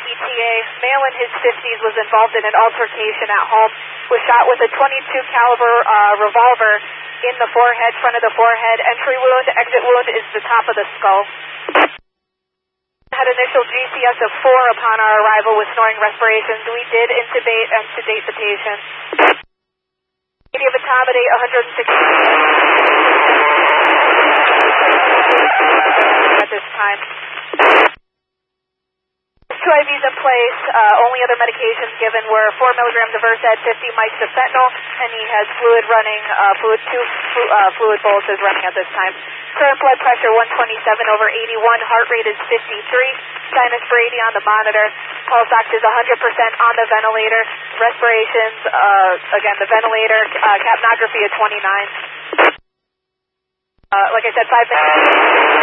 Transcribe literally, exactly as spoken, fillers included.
E T A, male in his fifties, was involved in an altercation at home, was shot with a twenty-two caliber uh, revolver in the forehead, front of the forehead. Entry wound, exit wound is the top of the skull. Had initial G C S of four upon our arrival with snoring respirations. We did intubate and sedate the patient. Medium accommodate one hundred sixty at this time. Two I Vs in place. Uh, only other medications given were four milligrams of Versed, fifty mics of fentanyl, and he has fluid running, uh, fluid two flu, uh, fluid boluses running at this time. Current blood pressure one twenty-seven over eighty-one, heart rate is fifty-three, sinus Brady on the monitor, pulse ox is one hundred percent on the ventilator, respirations, uh, again, the ventilator, uh, capnography at twenty-nine. Uh, like I said, five minutes.